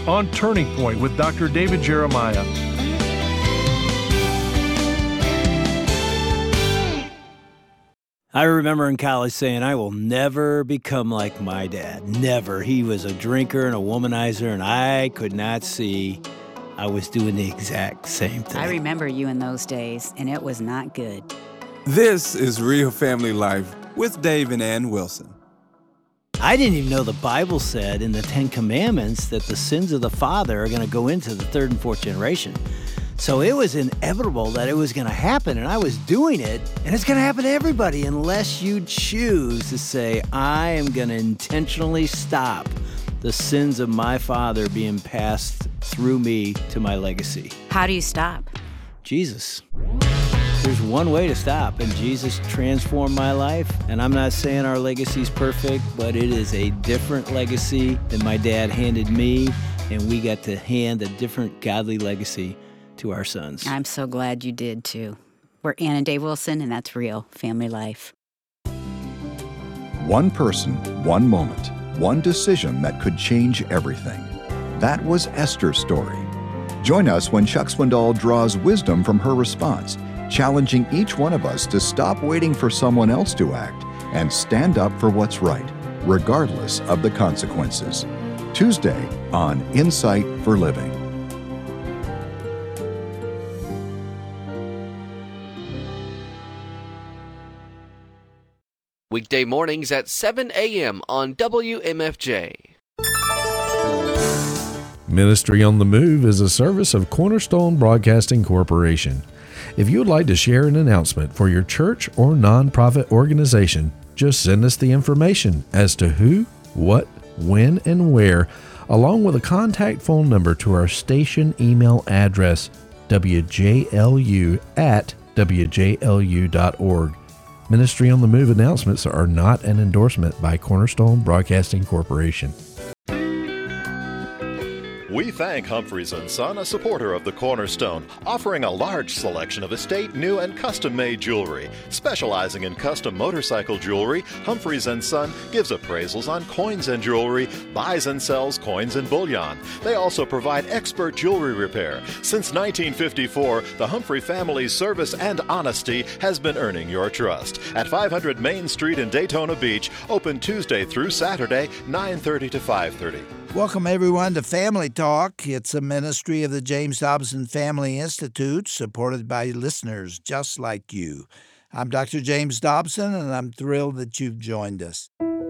on Turning Point with Dr. David Jeremiah. I remember in college saying, I will never become like my dad. Never. He was a drinker and a womanizer, and I could not see I was doing the exact same thing. I remember you in those days, and it was not good. This is Real Family Life with Dave and Ann Wilson. I didn't even know the Bible said in the Ten Commandments that the sins of the father are going to go into the third and fourth generation. So it was inevitable that it was going to happen, and I was doing it, and it's going to happen to everybody unless you choose to say, I am going to intentionally stop the sins of my father being passed through me to my legacy. How do you stop? Jesus. There's one way to stop, and Jesus transformed my life. And I'm not saying our legacy's perfect, but it is a different legacy than my dad handed me, and we got to hand a different godly legacy to our sons. I'm so glad you did, too. We're Ann and Dave Wilson, and that's Real Family Life. One person, one moment, one decision that could change everything. That was Esther's story. Join us when Chuck Swindoll draws wisdom from her response, challenging each one of us to stop waiting for someone else to act and stand up for what's right, regardless of the consequences. Tuesday on Insight for Living. Weekday mornings at 7 a.m. on WMFJ. Ministry on the Move is a service of Cornerstone Broadcasting Corporation. If you would like to share an announcement for your church or nonprofit organization, just send us the information as to who, what, when, and where, along with a contact phone number to our station email address, wjlu@wjlu.org. Ministry on the Move announcements are not an endorsement by Cornerstone Broadcasting Corporation. We thank Humphreys & Son, a supporter of the Cornerstone, offering a large selection of estate, new, and custom-made jewelry. Specializing in custom motorcycle jewelry, Humphreys & Son gives appraisals on coins and jewelry, buys and sells coins and bullion. They also provide expert jewelry repair. Since 1954, the Humphrey family's service and honesty has been earning your trust. At 500 Main Street in Daytona Beach, open Tuesday through Saturday, 9:30 to 5:30. Welcome, everyone, to Family Talk. It's a ministry of the James Dobson Family Institute, supported by listeners just like you. I'm Dr. James Dobson, and I'm thrilled that you've joined us.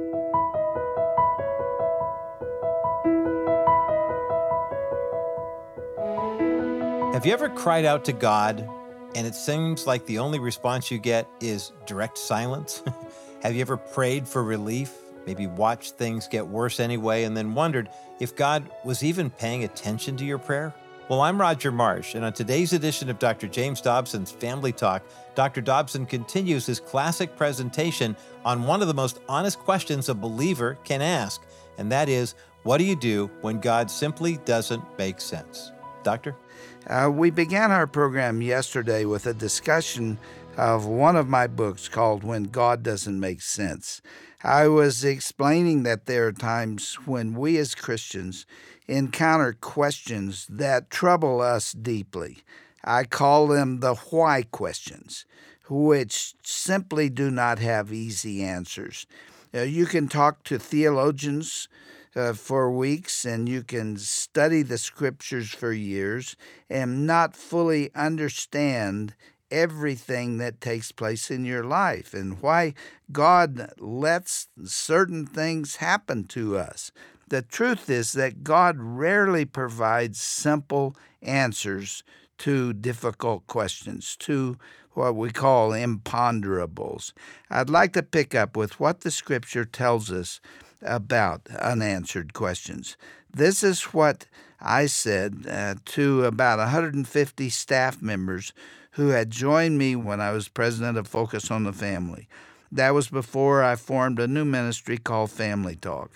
Have you ever cried out to God, and it seems like the only response you get is direct silence? Have you ever prayed for relief? Maybe watched things get worse anyway, and then wondered if God was even paying attention to your prayer? Well, I'm Roger Marsh, and on today's edition of Dr. James Dobson's Family Talk, Dr. Dobson continues his classic presentation on one of the most honest questions a believer can ask, and that is, what do you do when God simply doesn't make sense? Doctor? We began our program yesterday with a discussion of one of my books called When God Doesn't Make Sense. I was explaining that there are times when we as Christians encounter questions that trouble us deeply. I call them the why questions, which simply do not have easy answers. You can talk to theologians for weeks, and you can study the scriptures for years and not fully understand everything that takes place in your life and why God lets certain things happen to us. The truth is that God rarely provides simple answers to difficult questions, to what we call imponderables. I'd like to pick up with what the Scripture tells us about unanswered questions. This is what I said to about 150 staff members who had joined me when I was president of Focus on the Family. That was before I formed a new ministry called Family Talk.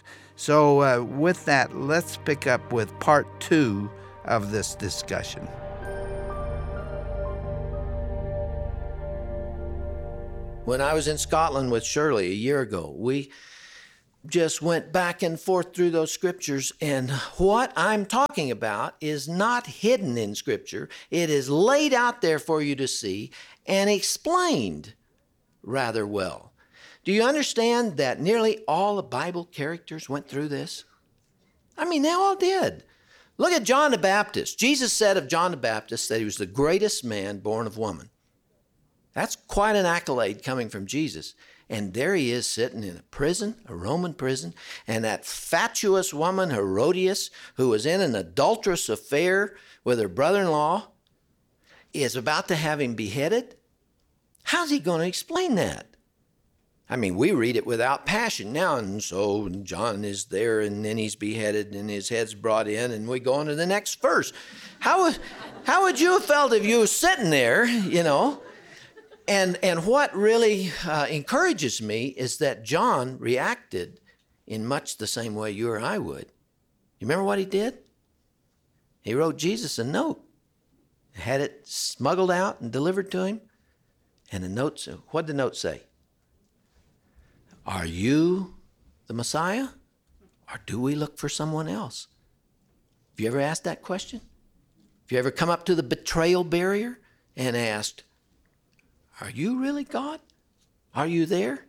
So with that, let's pick up with part 2 of this discussion. When I was in Scotland with Shirley a year ago, we just went back and forth through those scriptures, and what I'm talking about is not hidden in Scripture. It is laid out there for you to see and explained rather well. Do you understand that nearly all the Bible characters went through this? I mean, they all did. Look at John the Baptist. Jesus said of John the Baptist that he was the greatest man born of woman. That's quite an accolade coming from Jesus. And there he is sitting in a prison, a Roman prison, and that fatuous woman, Herodias, who was in an adulterous affair with her brother-in-law, is about to have him beheaded. How's he going to explain that? I mean, we read it without passion now, and so John is there, and then he's beheaded, and his head's brought in, and we go on to the next verse. How would you have felt if you were sitting there, you know? And what really encourages me is that John reacted in much the same way you or I would. You remember what he did? He wrote Jesus a note, had it smuggled out and delivered to him. And the note, what did the note say? Are you the Messiah, or do we look for someone else? Have you ever asked that question? Have you ever come up to the betrayal barrier and asked, are you really God? Are you there?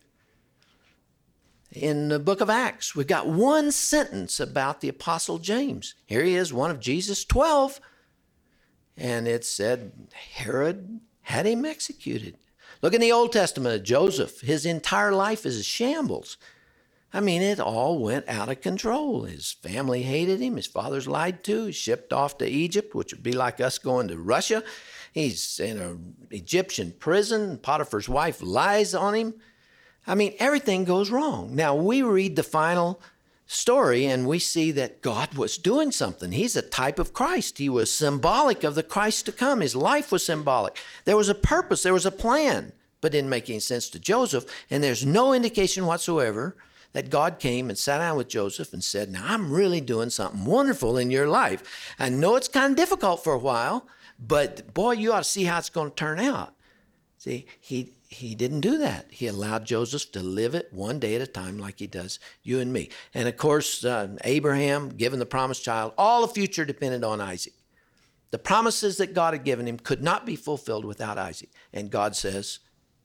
In the book of Acts, we've got one sentence about the Apostle James. Here he is, one of Jesus' 12. And it said Herod had him executed. Look in the Old Testament of Joseph. His entire life is a shambles. I mean, it all went out of control. His family hated him. His father's lied to. He's shipped off to Egypt, which would be like us going to Russia. He's in an Egyptian prison. Potiphar's wife lies on him. I mean, everything goes wrong. Now, we read the final story and we see that God was doing something. He's a type of Christ. He was symbolic of the Christ to come. His life was symbolic. There was a purpose. There was a plan, but didn't make any sense to Joseph. And there's no indication whatsoever that God came and sat down with Joseph and said, now, I'm really doing something wonderful in your life. I know it's kind of difficult for a while, but boy, you ought to see how it's going to turn out. See, he didn't do that. He allowed Joseph to live it one day at a time like he does you and me. And of course, Abraham, given the promised child, all the future depended on Isaac. The promises that God had given him could not be fulfilled without Isaac. And God says,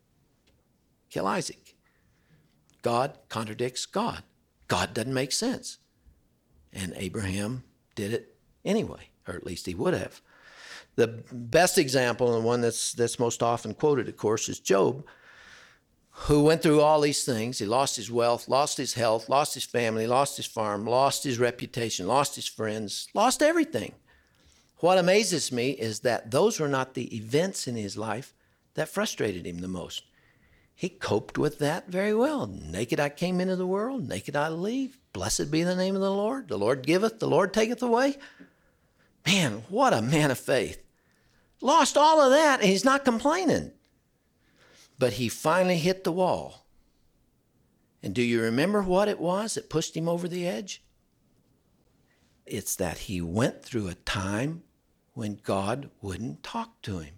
kill Isaac. God contradicts God. God doesn't make sense. And Abraham did it anyway, or at least he would have. The best example, and the one that's most often quoted, of course, is Job, who went through all these things. He lost his wealth, lost his health, lost his family, lost his farm, lost his reputation, lost his friends, lost everything. What amazes me is that those were not the events in his life that frustrated him the most. He coped with that very well. Naked I came into the world, naked I leave. Blessed be the name of the Lord. The Lord giveth, the Lord taketh away. Man, what a man of faith. Lost all of that, and he's not complaining. But he finally hit the wall. And do you remember what it was that pushed him over the edge? It's that he went through a time when God wouldn't talk to him.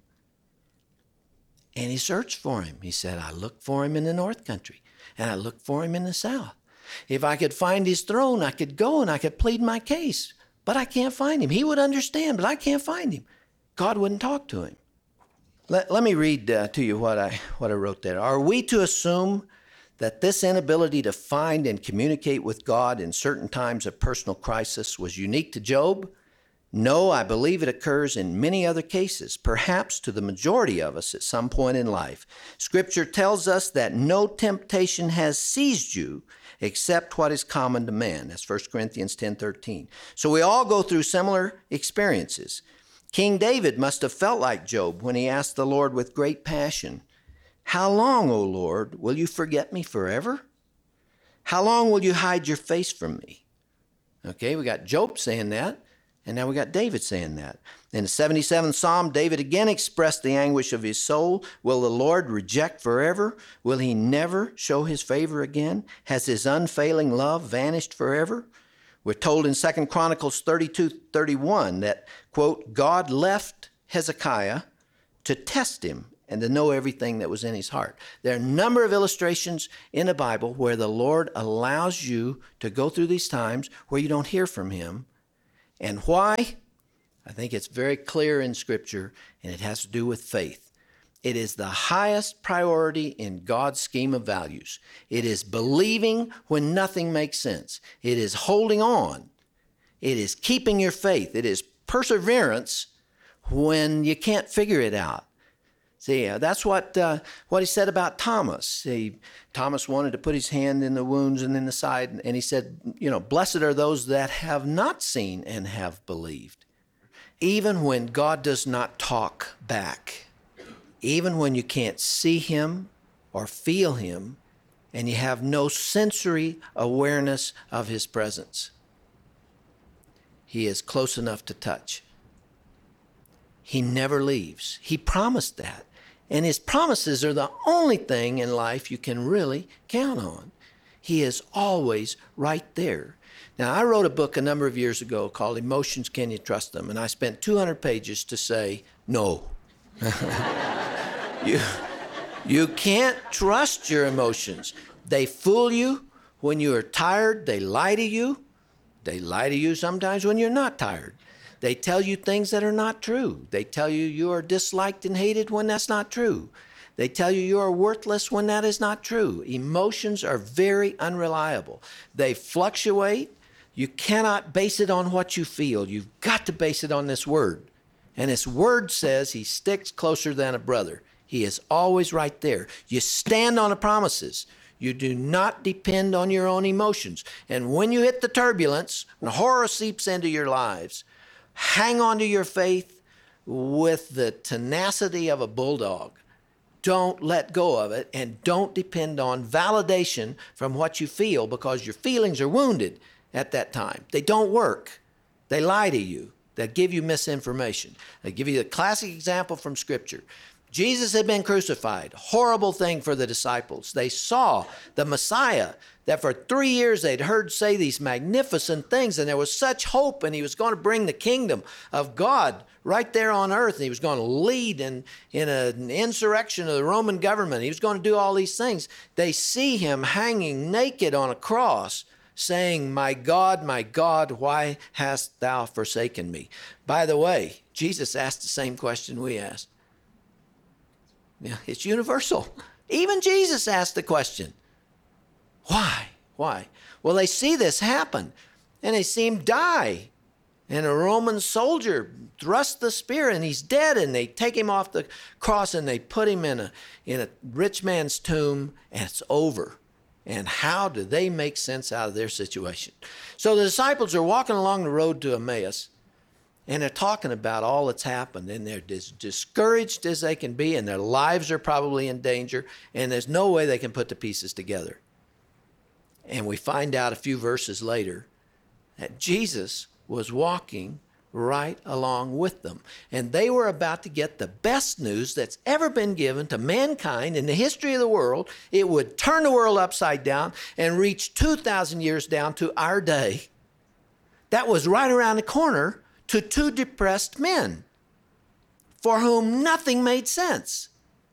And he searched for him. He said, I looked for him in the north country, and I looked for him in the south. If I could find his throne, I could go and I could plead my case. But I can't find him. He would understand, but I can't find him. God wouldn't talk to him. Let me read to you what I wrote there. Are we to assume that this inability to find and communicate with God in certain times of personal crisis was unique to Job? No, I believe it occurs in many other cases, perhaps to the majority of us at some point in life. Scripture tells us that no temptation has seized you except what is common to man. That's 1 Corinthians 10:13. So we all go through similar experiences. King David must have felt like Job when he asked the Lord with great passion, how long, O Lord, will you forget me forever? How long will you hide your face from me? Okay, we got Job saying that, and now we got David saying that. In the 77th Psalm, David again expressed the anguish of his soul. Will the Lord reject forever? Will he never show his favor again? Has his unfailing love vanished forever? We're told in 2 Chronicles 32:31 that, quote, God left Hezekiah to test him and to know everything that was in his heart. There are a number of illustrations in the Bible where the Lord allows you to go through these times where you don't hear from him. And why? I think it's very clear in Scripture, and it has to do with faith. It is the highest priority in God's scheme of values. It is believing when nothing makes sense. It is holding on. It is keeping your faith. It is perseverance when you can't figure it out. See, that's what he said about Thomas. Thomas wanted to put his hand in the wounds and in the side, and he said, blessed are those that have not seen and have believed. Even when God does not talk back, even when you can't see him or feel him, and you have no sensory awareness of his presence, he is close enough to touch. He never leaves. He promised that. And his promises are the only thing in life you can really count on. He is always right there. Now, I wrote a book a number of years ago called Emotions, Can You Trust Them? And I spent 200 pages to say no. You can't trust your emotions. They fool you when you are tired. They lie to you. They lie to you sometimes when you're not tired. They tell you things that are not true. They tell you you are disliked and hated when that's not true. They tell you you are worthless when that is not true. Emotions are very unreliable. They fluctuate. You cannot base it on what you feel. You've got to base it on this word. And this word says he sticks closer than a brother. He is always right there. You stand on the promises. You do not depend on your own emotions. And when you hit the turbulence, when horror seeps into your lives, hang on to your faith with the tenacity of a bulldog. Don't let go of it, and don't depend on validation from what you feel, because your feelings are wounded at that time. They don't work. They lie to you. They give you misinformation. They give you the classic example from Scripture. Jesus had been crucified. Horrible thing for the disciples. They saw the Messiah that for 3 years they'd heard say these magnificent things, and there was such hope, and he was going to bring the kingdom of God right there on earth. And he was going to lead in an insurrection of the Roman government. He was going to do all these things. They see him hanging naked on a cross, saying, my God, why hast thou forsaken me? By the way, Jesus asked the same question we asked. Yeah, it's universal. Even Jesus asked the question, why? Why? Well, they see this happen, and they see him die. And a Roman soldier thrusts the spear, and he's dead, and they take him off the cross, and they put him in a rich man's tomb, and it's over. And how do they make sense out of their situation? So the disciples are walking along the road to Emmaus, and they're talking about all that's happened, and they're as discouraged as they can be, and their lives are probably in danger, and there's no way they can put the pieces together. And we find out a few verses later that Jesus was walking right along with them. And they were about to get the best news that's ever been given to mankind in the history of the world. It would turn the world upside down and reach 2,000 years down to our day. That was right around the corner to two depressed men for whom nothing made sense.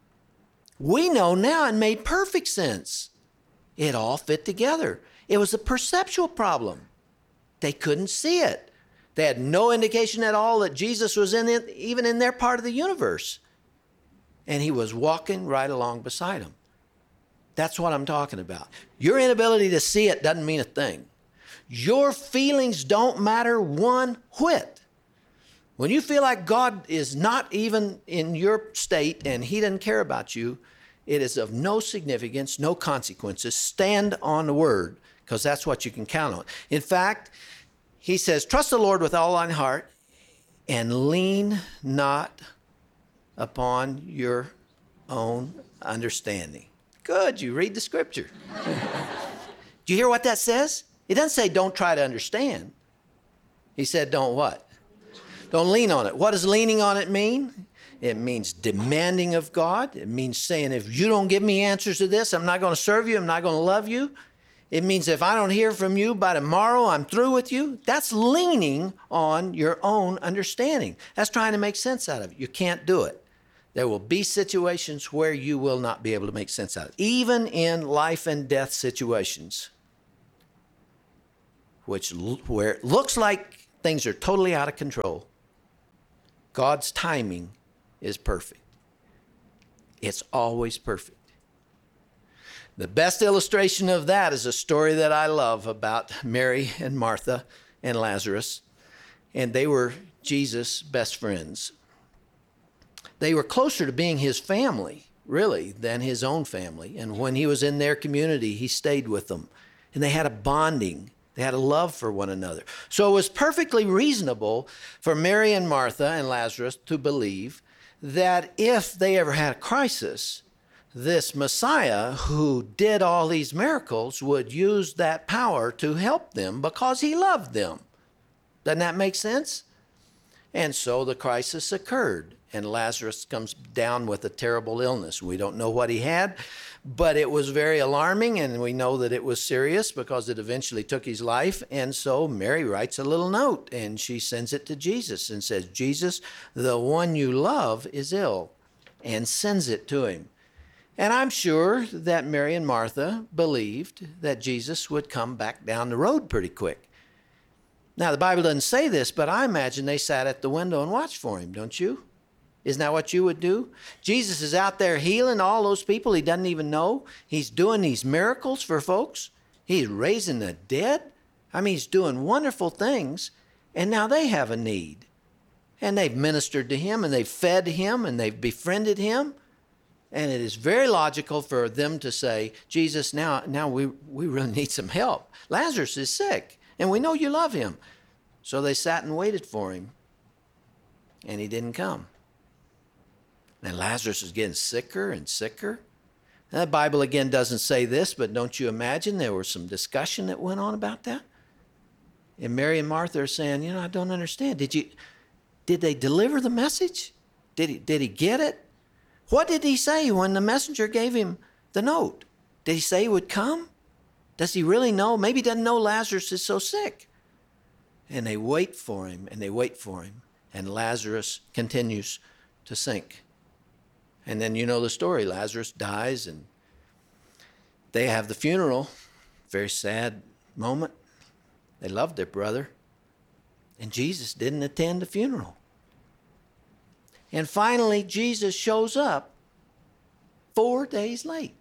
We know now it made perfect sense. It all fit together. It was a perceptual problem. They couldn't see it. They had no indication at all that Jesus was in it, even in their part of the universe. And he was walking right along beside them. That's what I'm talking about. Your inability to see it doesn't mean a thing. Your feelings don't matter one whit. When you feel like God is not even in your state and he doesn't care about you, it is of no significance, no consequences. Stand on the word, because that's what you can count on. In fact, he says, trust the Lord with all thine heart and lean not upon your own understanding. Good, you read the scripture. Do you hear what that says? It doesn't say don't try to understand. He said don't what? Don't lean on it. What does leaning on it mean? It means demanding of God. It means saying, if you don't give me answers to this, I'm not going to serve you. I'm not going to love you. It means if I don't hear from you by tomorrow, I'm through with you. That's leaning on your own understanding. That's trying to make sense out of it. You can't do it. There will be situations where you will not be able to make sense out of it. Even in life and death situations, where it looks like things are totally out of control, God's timing is perfect. It's always perfect. The best illustration of that is a story that I love about Mary and Martha and Lazarus, and they were Jesus' best friends. They were closer to being his family, really, than his own family. And when he was in their community, he stayed with them. And they had a bonding. They had a love for one another. So it was perfectly reasonable for Mary and Martha and Lazarus to believe that if they ever had a crisis, this Messiah who did all these miracles would use that power to help them because he loved them. Doesn't that make sense? And so the crisis occurred, and Lazarus comes down with a terrible illness. We don't know what he had, but it was very alarming, and we know that it was serious because it eventually took his life. And so Mary writes a little note, and she sends it to Jesus and says, Jesus, the one you love is ill, and sends it to him. And I'm sure that Mary and Martha believed that Jesus would come back down the road pretty quick. Now, the Bible doesn't say this, but I imagine they sat at the window and watched for him, don't you? Isn't that what you would do? Jesus is out there healing all those people he doesn't even know. He's doing these miracles for folks. He's raising the dead. I mean, he's doing wonderful things, and now they have a need. And they've ministered to him, and they've fed him, and they've befriended him. And it is very logical for them to say, Jesus, now we really need some help. Lazarus is sick, and we know you love him. So they sat and waited for him, and he didn't come. And Lazarus is getting sicker and sicker. And the Bible, again, doesn't say this, but don't you imagine there was some discussion that went on about that? And Mary and Martha are saying, I don't understand. Did they deliver the message? Did he get it? What did he say when the messenger gave him the note? Did he say he would come? Does he really know? Maybe he doesn't know Lazarus is so sick. And they wait for him, and they wait for him. And Lazarus continues to sink. And then you know the story. Lazarus dies, and they have the funeral. Very sad moment. They loved their brother. And Jesus didn't attend the funeral. And finally, Jesus shows up 4 days late.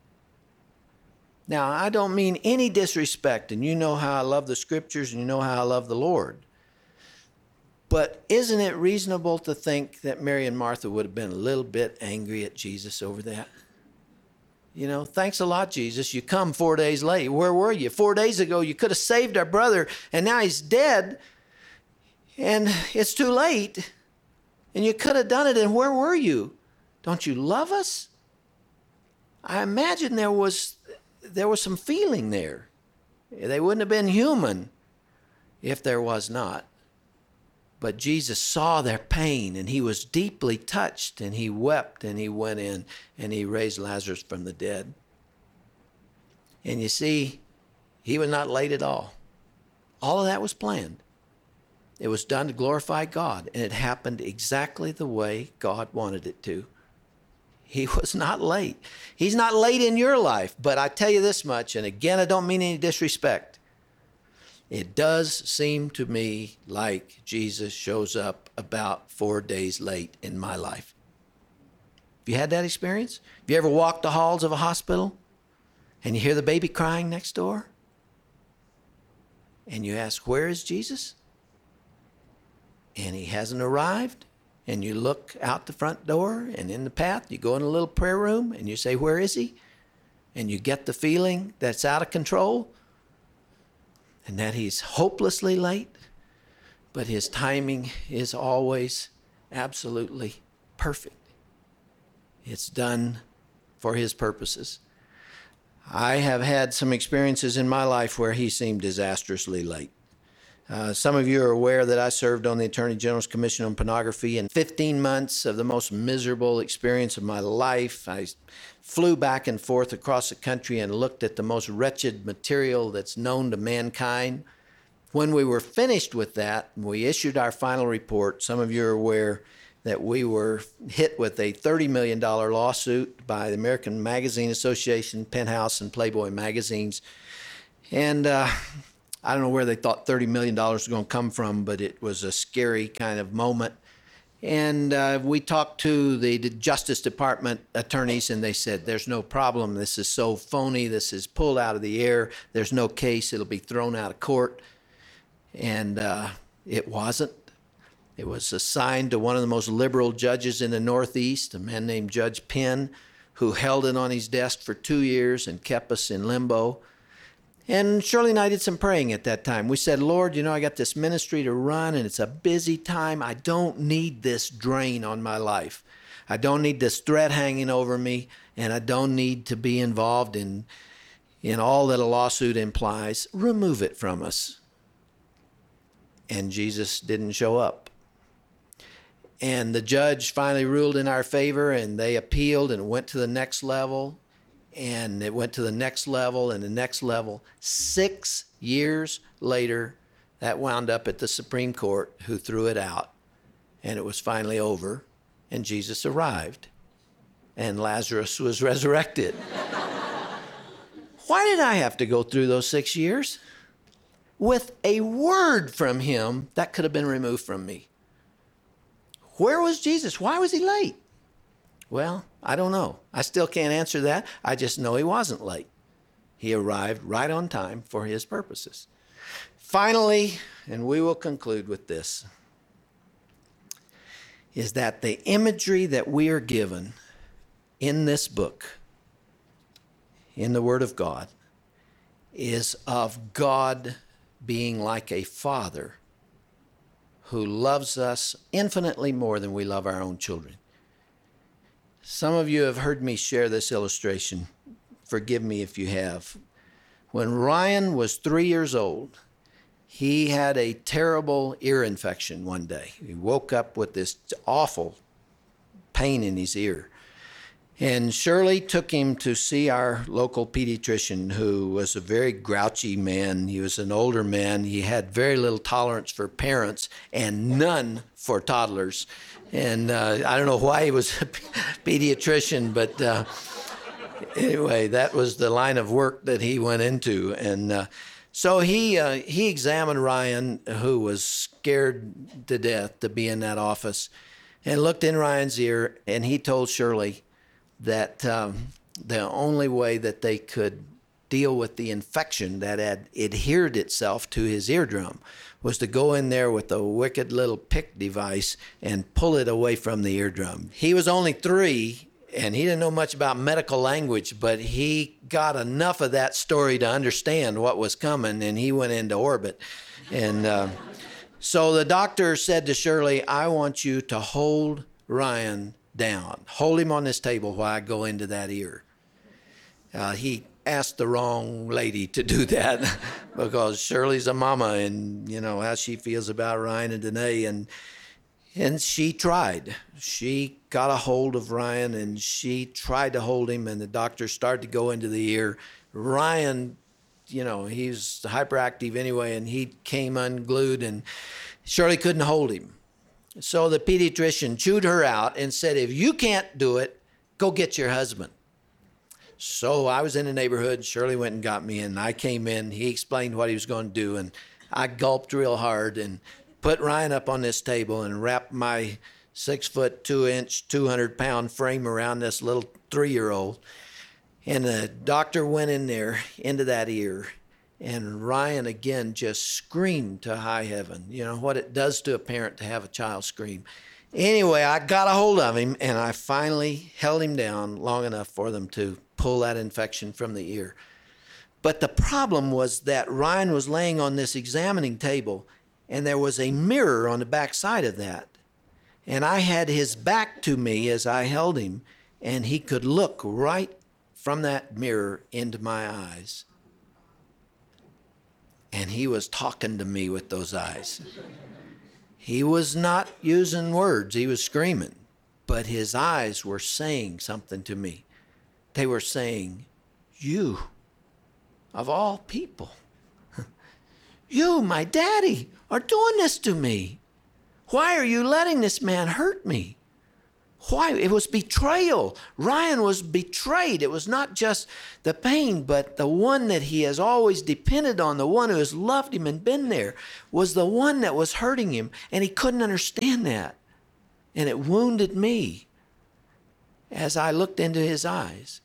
Now, I don't mean any disrespect, and you know how I love the scriptures, and you know how I love the Lord. But isn't it reasonable to think that Mary and Martha would have been a little bit angry at Jesus over that? Thanks a lot, Jesus. You come 4 days late. Where were you? 4 days ago, you could have saved our brother, and now he's dead, and it's too late. And you could have done it, and where were you? Don't you love us? I imagine there was some feeling there. They wouldn't have been human if there was not. But Jesus saw their pain, and he was deeply touched, and he wept, and he went in, and he raised Lazarus from the dead. And you see, he was not late at all. All of that was planned. It was done to glorify God, and it happened exactly the way God wanted it to. He was not late. He's not late in your life, but I tell you this much, and again, I don't mean any disrespect. It does seem to me like Jesus shows up about 4 days late in my life. Have you had that experience? Have you ever walked the halls of a hospital and you hear the baby crying next door? And you ask, where is Jesus? And he hasn't arrived, and you look out the front door, and in the path, you go in a little prayer room, and you say, where is he? And you get the feeling that's out of control, and that he's hopelessly late, but his timing is always absolutely perfect. It's done for his purposes. I have had some experiences in my life where he seemed disastrously late. Some of you are aware that I served on the Attorney General's Commission on Pornography, and 15 months of the most miserable experience of my life. I flew back and forth across the country and looked at the most wretched material that's known to mankind. When we were finished with that, we issued our final report. Some of you are aware that we were hit with a $30 million lawsuit by the American Magazine Association, Penthouse, and Playboy magazines. And I don't know where they thought $30 million was going to come from, but it was a scary kind of moment. And we talked to the Justice Department attorneys, and they said, there's no problem. This is so phony. This is pulled out of the air. There's no case. It'll be thrown out of court. And it wasn't. It was assigned to one of the most liberal judges in the Northeast, a man named Judge Penn, who held it on his desk for 2 years and kept us in limbo. And Shirley and I did some praying at that time. We said, Lord, you know, I got this ministry to run, and it's a busy time. I don't need this drain on my life. I don't need this threat hanging over me, and I don't need to be involved in all that a lawsuit implies. Remove it from us. And Jesus didn't show up. And the judge finally ruled in our favor, and they appealed and went to the next level. And it went to the next level and the next level. 6 years later, that wound up at the Supreme Court, who threw it out. And it was finally over, and Jesus arrived. And Lazarus was resurrected. Why did I have to go through those 6 years? With a word from him that could have been removed from me. Where was Jesus? Why was he late? Well, I don't know. I still can't answer that. I just know he wasn't late. He arrived right on time for his purposes. Finally, and we will conclude with this, is that the imagery that we are given in this book, in the Word of God, is of God being like a father who loves us infinitely more than we love our own children. Some of you have heard me share this illustration. Forgive me if you have. When Ryan was 3 years old, he had a terrible ear infection one day. He woke up with this awful pain in his ear. And Shirley took him to see our local pediatrician, who was a very grouchy man. He was an older man. He had very little tolerance for parents and none for toddlers. And I don't know why he was a pediatrician, but anyway, that was the line of work that he went into. And so he examined Ryan, who was scared to death to be in that office, and looked in Ryan's ear, and he told Shirley that the only way that they could deal with the infection that had adhered itself to his eardrum was to go in there with a wicked little pick device and pull it away from the eardrum. He was only 3, and he didn't know much about medical language, but he got enough of that story to understand what was coming, and he went into orbit. And so the doctor said to Shirley, I want you to hold Ryan down. Hold him on this table while I go into that ear. He asked the wrong lady to do that because Shirley's a mama, and you know how she feels about Ryan and Danae, and she tried. She got a hold of Ryan, and she tried to hold him, and the doctor started to go into the ear. Ryan, you know, he's hyperactive anyway, and he came unglued, and Shirley couldn't hold him. So the pediatrician chewed her out and said, if you can't do it, go get your husband. So I was in the neighborhood. Shirley went and got me, and I came in. He explained what he was going to do, and I gulped real hard and put Ryan up on this table and wrapped my 6'2", 200-pound frame around this little 3-year-old. And the doctor went in there into that ear, and Ryan again just screamed to high heaven. You know what it does to a parent to have a child scream. Anyway, I got a hold of him, and I finally held him down long enough for them to pull that infection from the ear. But the problem was that Ryan was laying on this examining table, and there was a mirror on the back side of that. And I had his back to me as I held him, and he could look right from that mirror into my eyes. And he was talking to me with those eyes. He was not using words, he was screaming, but his eyes were saying something to me. They were saying, you, of all people, you, my daddy, are doing this to me. Why are you letting this man hurt me? Why? It was betrayal. Ryan was betrayed. It was not just the pain, but the one that he has always depended on, the one who has loved him and been there, was the one that was hurting him, and he couldn't understand that. And it wounded me as I looked into his eyes.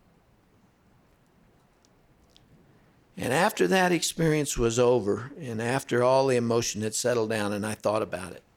And after that experience was over, and after all the emotion had settled down and I thought about it,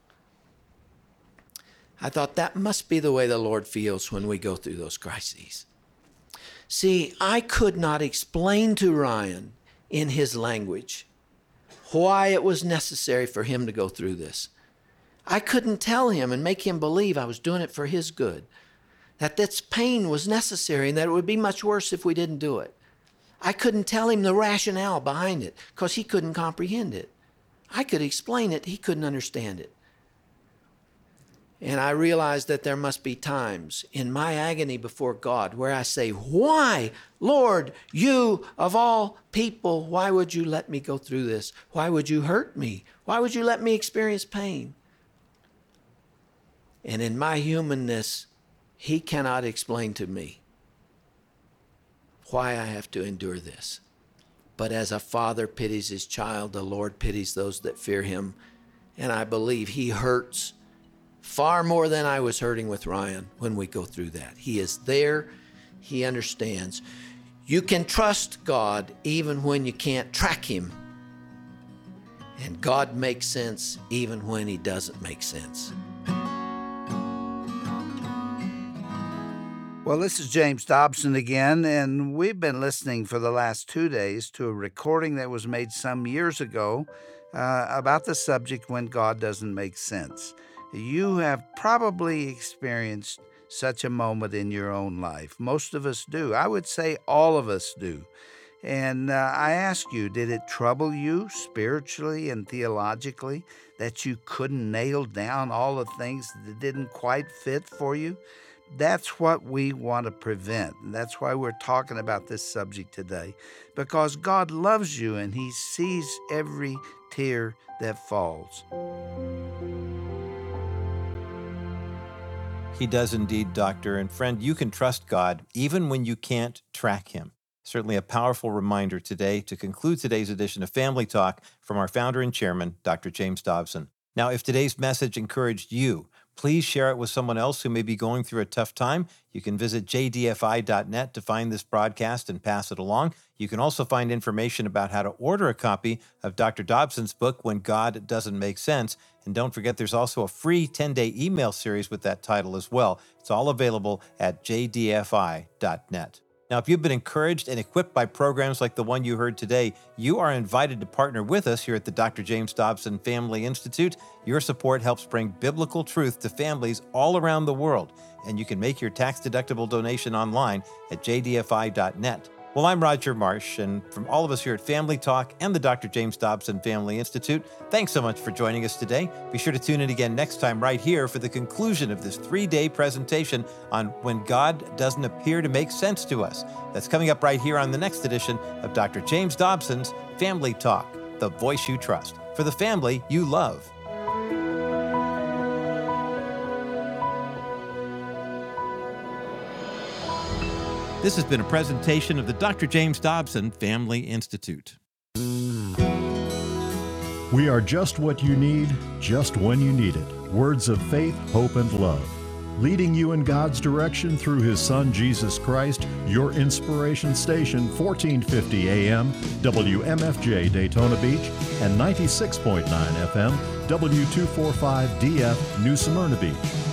I thought that must be the way the Lord feels when we go through those crises. See, I could not explain to Ryan in his language why it was necessary for him to go through this. I couldn't tell him and make him believe I was doing it for his good, that this pain was necessary and that it would be much worse if we didn't do it. I couldn't tell him the rationale behind it because he couldn't comprehend it. I could explain it, he couldn't understand it. And I realized that there must be times in my agony before God where I say, why, Lord, you of all people, why would you let me go through this? Why would you hurt me? Why would you let me experience pain? And in my humanness, he cannot explain to me why I have to endure this. But as a father pities his child, the Lord pities those that fear him. And I believe he hurts far more than I was hurting with Ryan when we go through that. He is there. He understands. You can trust God even when you can't track him. And God makes sense even when he doesn't make sense. Well, this is James Dobson again, and we've been listening for the last 2 days to a recording that was made some years ago about the subject when God doesn't make sense. You have probably experienced such a moment in your own life. Most of us do. I would say all of us do. And I ask you, did it trouble you spiritually and theologically that you couldn't nail down all the things that didn't quite fit for you? That's what we want to prevent. And that's why we're talking about this subject today. Because God loves you and he sees every tear that falls. He does indeed, Doctor. And friend, you can trust God even when you can't track him. Certainly a powerful reminder today to conclude today's edition of Family Talk from our founder and chairman, Dr. James Dobson. Now, if today's message encouraged you, please share it with someone else who may be going through a tough time. You can visit jdfi.net to find this broadcast and pass it along. You can also find information about how to order a copy of Dr. Dobson's book, When God Doesn't Make Sense. And don't forget, there's also a free 10-day email series with that title as well. It's all available at jdfi.net. Now, if you've been encouraged and equipped by programs like the one you heard today, you are invited to partner with us here at the Dr. James Dobson Family Institute. Your support helps bring biblical truth to families all around the world, and you can make your tax-deductible donation online at jdfi.net. Well, I'm Roger Marsh, and from all of us here at Family Talk and the Dr. James Dobson Family Institute, thanks so much for joining us today. Be sure to tune in again next time right here for the conclusion of this 3-day presentation on When God Doesn't Appear to Make Sense to Us. That's coming up right here on the next edition of Dr. James Dobson's Family Talk, the voice you trust, for the family you love. This has been a presentation of the Dr. James Dobson Family Institute. We are just what you need, just when you need it. Words of faith, hope, and love. Leading you in God's direction through His Son, Jesus Christ, your inspiration station, 1450 AM, WMFJ Daytona Beach, and 96.9 FM, W245DF New Smyrna Beach.